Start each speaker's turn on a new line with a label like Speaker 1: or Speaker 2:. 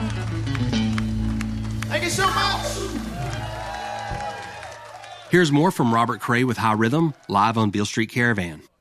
Speaker 1: Thank you so much.
Speaker 2: Here's more from Robert Cray with High Rhythm, live on Beale Street Caravan.